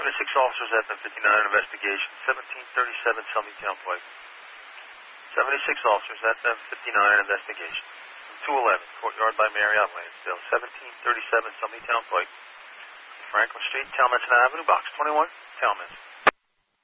officers at the 59 investigation, 1737 Summytown Pike. 76 officers at the 59 investigation. 211 Courtyard by Marriott Lansdale, 1737 Summytown Pike. Franklin Street, Taliesin Avenue, Box 21, Taliesin.